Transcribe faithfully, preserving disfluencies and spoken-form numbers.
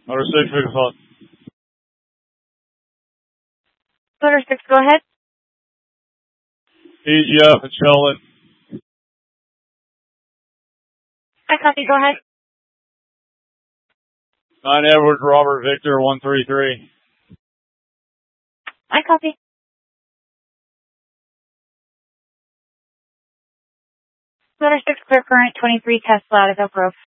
Motor six, pick us up. Motor six, go ahead. E G F and Charlotte. I copy, go ahead. nine Edward, Robert, Victor, one three three. I copy. Motor six, clear current, twenty-three, Tesla out of Elk Grove.